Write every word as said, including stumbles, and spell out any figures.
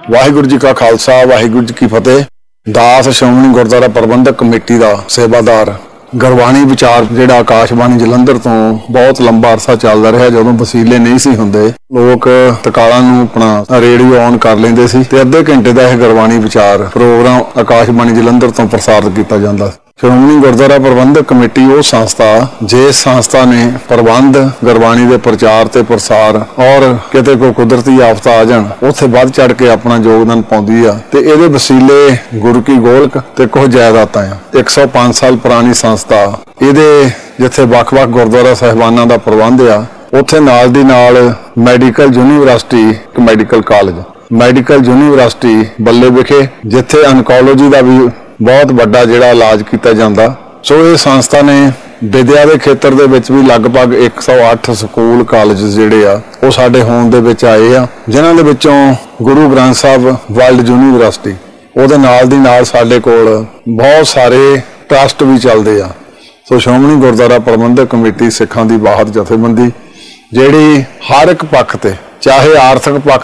वाहिगुरू जी का खालसा वाहिगुरू जी की फतेह। दास श्रोमणी गुरुद्वारा प्रबंधक कमेटी का सेवादार गुरबाणी विचार जिहड़ा आकाशबाणी जलंधर तो बहुत लंबा अरसा चलदा रहा। जदों वसीले नहीं सी हुंदे लोग तकाला नूं अपना रेडियो ऑन कर लेंदे सी ते अद्धे घंटे दा इह गुरबाणी विचार प्रोग्राम आकाशबाणी जलंधर तो प्रसारित किया जाता। श्रोमणी गुरुद्वारा प्रबंधक कमेटी वो संस्था जिस संस्था ने प्रबंध गुरबाणी के प्रचार ते प्रसार और किते कोई कुदरती आफत आ जाण उत्थे वध चढ़ के अपना योगदान पाउंदी आ ते इहदे वसीले गुरु की गोलक ते कुछ जायदातां आ। एक सौ पांच साल पुरानी संस्था इहदे जिथे वख-वख गुरुद्वारा साहिबाना का प्रबंध आ उत्थे नाल दी नाल medical university medical college medical university बल्ले विखे जिथे अनकोलॉजी का भी बहुत बड़ा जिहड़ा इलाज किया जाता। सो ये संस्था ने विद्या के खेत्र दे विच भी लगभग एक सौ अठ स्कूल कॉलेज जिहड़े आ वो साडे होंद दे विच आए आ, जिन्हां दे विचों गुरु ग्रंथ साहब वर्ल्ड यूनीवर्सिटी उहदे नाल दी नाल साडे कोल बहुत सारे ट्रस्ट भी चलदे आ। सो श्रोमणी गुरुद्वारा प्रबंधक कमेटी सिखां दी बाहर जथेबंदी जिहड़ी हर एक पक्ष ते चाहे आर्थिक पक्ष